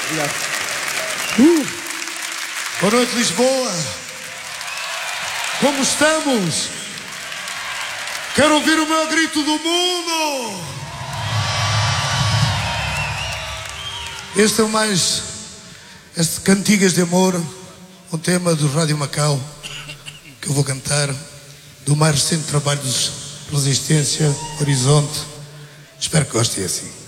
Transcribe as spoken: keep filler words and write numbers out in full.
Obrigado. Uh. Boa noite, Lisboa. Como estamos? Quero ouvir o maior grito do mundo. Este é o mais... Este Cantigas de Amor, um tema do Rádio Macau, que eu vou cantar, do mais recente trabalho dos Resistência, Horizonte. Espero que gostem assim.